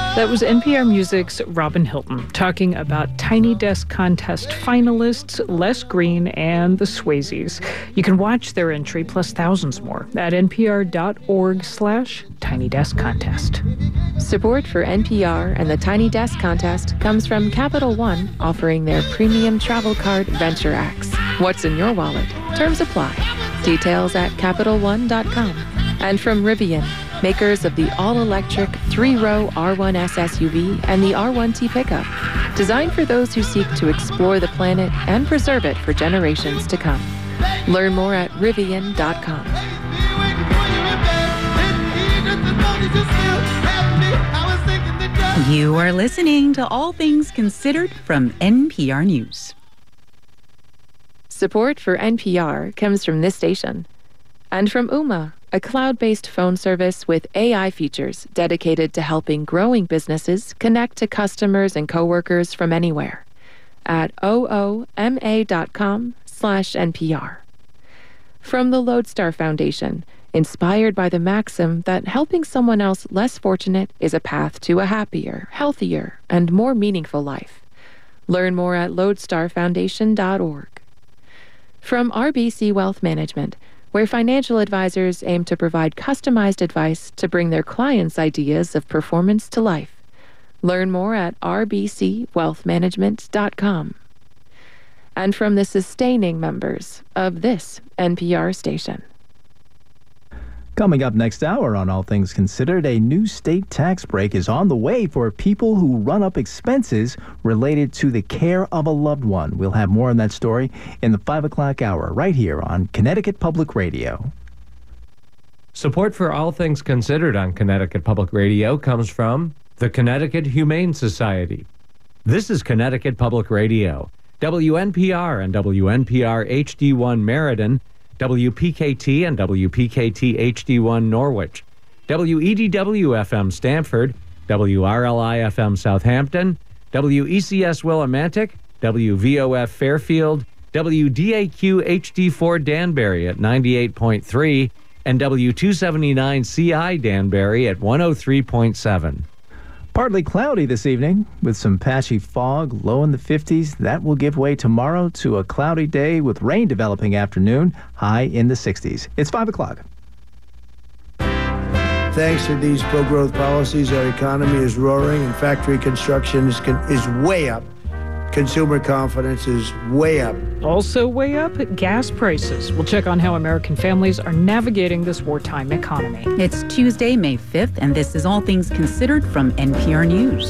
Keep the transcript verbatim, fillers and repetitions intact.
That was N P R Music's Robin Hilton talking about Tiny Desk Contest finalists Les Green and the Swayzes. You can watch their entry plus thousands more at npr.org slash Tiny Desk Contest. Support for N P R and the Tiny Desk Contest comes from Capital One, offering their premium travel card Venture X. What's in your wallet? Terms apply. Details at capital one dot com. And from Rivian, makers of the all-electric three-row R one S S U V and the R one T pickup, designed for those who seek to explore the planet and preserve it for generations to come. Learn more at rivian dot com. You are listening to All Things Considered from N P R News. Support for N P R comes from this station and from Ooma, a cloud-based phone service with A I features dedicated to helping growing businesses connect to customers and coworkers from anywhere at ooma.com slash NPR. From the Lodestar Foundation, inspired by the maxim that helping someone else less fortunate is a path to a happier, healthier, and more meaningful life. Learn more at lodestar foundation dot org. From R B C Wealth Management, where financial advisors aim to provide customized advice to bring their clients' ideas of performance to life. Learn more at r b c wealth management dot com. And from the sustaining members of this N P R station. Coming up next hour on All Things Considered, a new state tax break is on the way for people who run up expenses related to the care of a loved one. We'll have more on that story in the five o'clock hour right here on Connecticut Public Radio. Support for All Things Considered on Connecticut Public Radio comes from the Connecticut Humane Society. This is Connecticut Public Radio, W N P R and W N P R H D one Meriden, W P K T and W P K T H D one Norwich, W E D W F M Stamford, W R L I F M Southampton, W E C S Willimantic, W V O F Fairfield, W D A Q H D four Danbury at ninety-eight point three, and W two seventy-nine C I Danbury at one oh three point seven. Partly cloudy this evening with some patchy fog, low in the fifties. That will give way tomorrow to a cloudy day with rain developing afternoon, high in the sixties. It's five o'clock. Thanks to these pro-growth policies, our economy is roaring and factory construction is, is way up. Consumer confidence is way up. Also way up, gas prices. We'll check on how American families are navigating this wartime economy. It's Tuesday, May fifth, and this is All Things Considered from N P R News.